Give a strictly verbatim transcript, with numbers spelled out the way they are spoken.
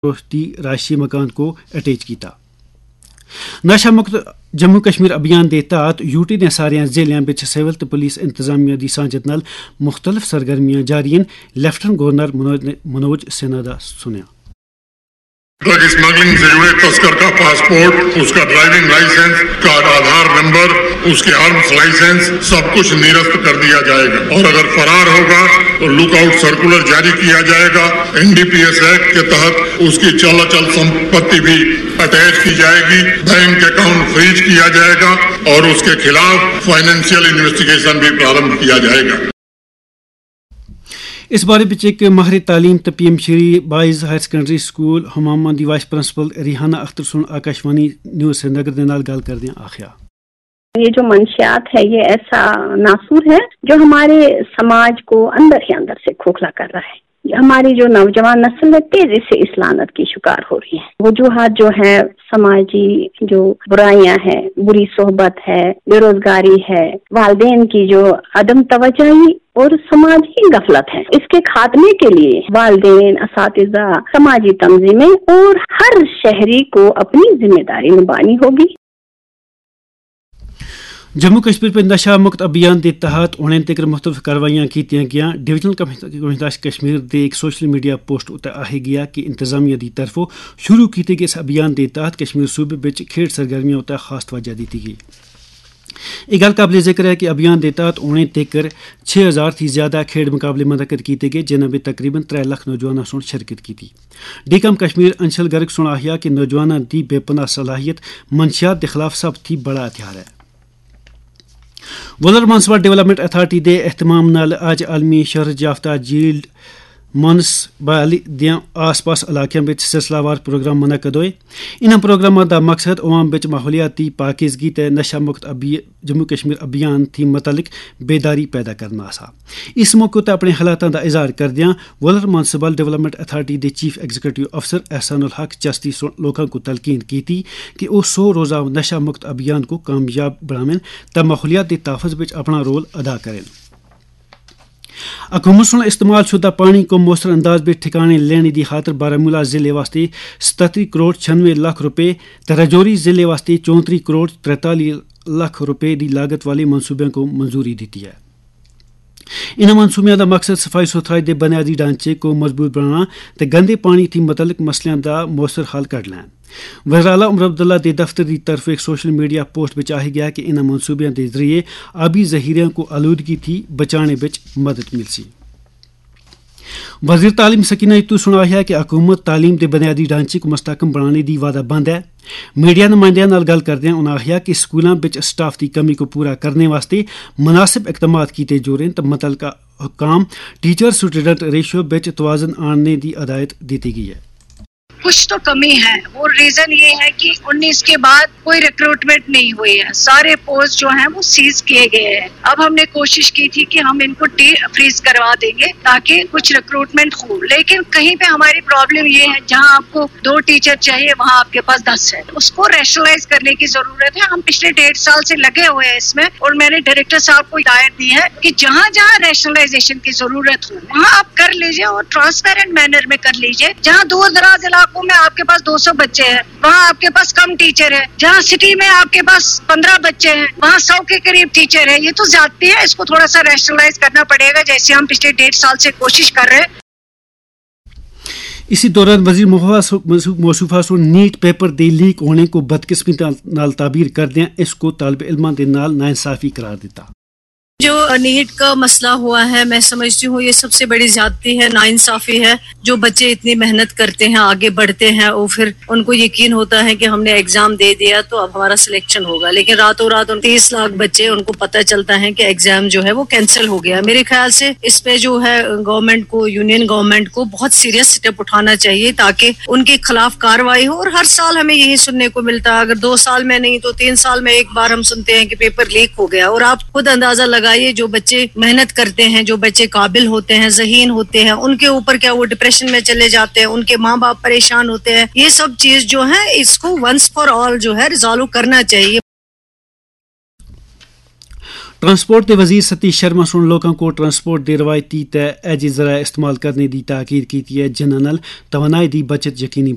राष्ट्रीय मकान को अटैच किया। नशा मुक्त जम्मू कश्मीर अभियान के तहत यूटी ने सारिया जिलों में सिविल तो पुलिस इंतजामिया की सांझत नाल मुख्तलिफ सरगर्मियां जारी हैं। लेफ्टिनेंट गवर्नर मनोज सिन्हा का सुनिया। ड्रग स्मगलिंग से जुड़े तस्कर का पासपोर्ट, उसका ड्राइविंग लाइसेंस का आधार नंबर, उसके आर्म्स लाइसेंस सब कुछ निरस्त कर दिया जाएगा और अगर फरार होगा तो लुकआउट सर्कुलर जारी किया जाएगा। एनडीपीएस एक्ट के तहत उसकी चल अचल संपत्ति भी अटैच की जाएगी, बैंक अकाउंट फ्रीज किया जाएगा और उसके खिलाफ फाइनेंशियल इन्वेस्टिगेशन भी प्रारंभ किया जाएगा। इस बारे में एक माहिर तालीम तो P M Shri boys higher secondary school हमामा दी वाइस प्रिंसिपल रिहाना अख्तर सुन आकाशवाणी न्यूज़ श्रीनगर के नाल गल कर दिया आखिया। ये जो मंशियात है ये ऐसा नासूर है जो हमारे समाज को अंदर ही अंदर से खोखला कर रहा है। हमारी जो नौजवान नस्ल है तेजी से इस लानत की शिकार हो रही है। वजूहात जो है समाजी जो बुराइयां हैं, बुरी सोहबत है, बेरोजगारी है, वालिदैन की जो अदम तवज्जोही और समाजी गफलत है, इसके खात्मे के लिए वालिदैन, असातिज़ा, समाजी तंजीमें और हर शहरी को अपनी जिम्मेदारी निभानी होगी। जम्मू कश्मीर पर नशा मुक्त अभियान के तहत उन्हें तक मुख्तलिफ कार्रवाइयां की गई। डिवीजनल कमिश्नर कश्मीर के एक सोशल मीडिया पोस्ट उत्ते आही गया कि इंतजामिया की तरफों शुरू किए गए इस अभियान के तहत कश्मीर सूबे में खेड सरगर्मियों उत्ते खास तवज्जो दी गई। एक गल काबिल जिक्र है कि अभियान के तहत उन्हें तक छः हज़ार थी ज्यादा खेड मुकाबले मुनक्कद किए गए जिन्हें में तकरीबन त्रै लख नौजवानों सुन शिरकत की थी। डीकम कश्मीर अंशल गर्ग सुन आहिया कि नौजवानों की बेपनाह सलाहियत मंशियात के खिलाफ सब थी बड़ा हथियार है। वुलर म्यूनसिपल डेवलपमेंट अथॉरिटी के एहतमाम नाल आज आलमी शहरत याफ्ता झील मुनसिपल दे आस पास इलाकों में सिलसिलावार प्रोग्राम मुनक्कद होए। इन प्रोग्रामों का मकसद अवाम में माहौलियाती पाकिजगी ते नशा मुक्त जम्मू कश्मीर अभियान थी मुतलिक बेदारी पैदा करना सा। इस मौके पर अपने हालातों का इजहार करदियां वुलर म्यूनसिपल डेवलपमेंट अथॉरिटी के चीफ एग्जीक्यूटिव अफसर एहसानुल हक चश्ती लोगों को तलकीन की थी कि वह सौ रोज़ा नशा मुक्त अभियान को कामयाब बनावें तो माहौलियाती तहफ़्फ़ुज़ में अपना रोल अदा करें। हुकूमत सुन इस्तेमाल शुदा पानी को मौसर अंदाज में ठिकाने लेने की खातर बारामूला जिले वास्ते सतहत्तर करोड़ छियानवे लाख रुपये तो राजौरी जिले वास्ते चौंतीस करोड़ तरतालीस लाख रुपये की लागत वाले मनसूबों को मंजूरी दी है। इन मनसूबों का मकसद सफाई सुथराई के बुनियादी ढांचे को मजबूत बनाना तो गंदे पानी थी मुतलक मसलों का मौसर हल कढ़ना है। वज़ीर-ए-आला उमर अब्दुल्ला के दफ्तर की तरफ एक सोशल मीडिया पोस्ट में चाहे गया कि इन मनसूबों के जरिए आबी जहीरों को आलूदगी थी बचाने में मदद मिल सी। वज़ीर तालीम सकीना इतू सुना है कि हुकूमत तालीम के बुनियादी ढांचे को मुस्तहकम बनाने की वादा बंद है। मीडिया नुमाइंदियों नाल गल करदे उन्हें आख्या कि स्कूलों में स्टाफ की कमी को पूरा करने वास्ते मुनासिब इकदाम किए जोरें तो मुतलका हुकाम टीचर स्टूडेंट रेशियो में तवाज़ुन आनने की हिदायत दी गई है। कुछ तो कमी है, वो रीजन ये है कि उन्नीस के बाद कोई रिक्रूटमेंट नहीं हुई है, सारे पोस्ट जो हैं वो सीज किए गए हैं। अब हमने कोशिश की थी कि हम इनको फ्रीज करवा देंगे ताकि कुछ रिक्रूटमेंट हो, लेकिन कहीं पे हमारी प्रॉब्लम ये है जहां आपको दो टीचर चाहिए वहां आपके पास दस है। उसको रैशनलाइज करने की जरूरत है। हम पिछले डेढ़ साल से लगे हुए हैं इसमें और मैंने डायरेक्टर साहब को हिदायत दी है कि जहां जहां रैशनलाइजेशन की जरूरत हो वहां आप कर लीजिए और ट्रांसपेरेंट मैनर में कर लीजिए। जहां दूर दराज इलाकों में आपके पास दो सौ बच्चे हैं वहाँ आपके पास कम टीचर है, जहाँ सिटी में आपके पास पंद्रह बच्चे हैं वहाँ सौ के करीब टीचर है। ये तो ज्यादती है, इसको थोड़ा सा रैशनलाइज करना पड़ेगा जैसे हम पिछले डेढ़ साल से कोशिश कर रहे हैं। इसी दौरान वजीर मौसूफा सो नीट पेपर दे लीक होने को बदकिस्मती नाल ताबीर कर दिया, इसको तालिब इल्मां दे नाल नाइंसाफी करार दिता। जो नीट का मसला हुआ है मैं समझती हूँ ये सबसे बड़ी ज्यादती है, नाइंसाफी है। जो बच्चे इतनी मेहनत करते हैं, आगे बढ़ते हैं और फिर उनको यकीन होता है कि हमने एग्जाम दे दिया तो अब हमारा सिलेक्शन होगा, लेकिन रातों रात उन तीस लाख बच्चे उनको पता चलता है कि एग्जाम जो है वो कैंसिल हो गया। मेरे ख्याल से इस पे जो है गवर्नमेंट को, यूनियन गवर्नमेंट को बहुत सीरियस स्टेप उठाना चाहिए ताकि उनके खिलाफ कार्रवाई हो। और हर साल हमें यही सुनने को मिलता है, अगर दो साल में नहीं तो तीन साल में एक बार हम सुनते हैं कि पेपर लीक हो गया। और आप खुद अंदाजा लगा ये जो बच्चे मेहनत करते हैं, जो बच्चे काबिल होते हैं, ज़हीन होते हैं, उनके ऊपर क्या वो डिप्रेशन में चले जाते हैं, उनके माँ बाप परेशान होते हैं। ये सब चीज जो है इसको वंस फॉर ऑल जो है रिजॉल्व करना चाहिए। ट्रांसपोर्ट के वजीर सतीश शर्मा सुन लोगों को ट्रांसपोर्ट के रवायती ते एजी जरा इस्तेमाल करने की ताकीद की है जिन्हां नाल तवानाई की बचत यकीनी